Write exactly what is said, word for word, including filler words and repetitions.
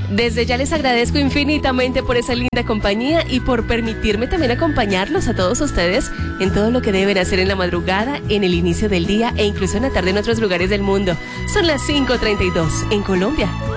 Desde ya les agradezco infinitamente por esa linda compañía y por permitirme también acompañarlos a todos ustedes en todo lo que deben hacer en la madrugada, en el inicio del día e incluso en la tarde en otros lugares del mundo. Son las cinco treinta y dos en Colombia.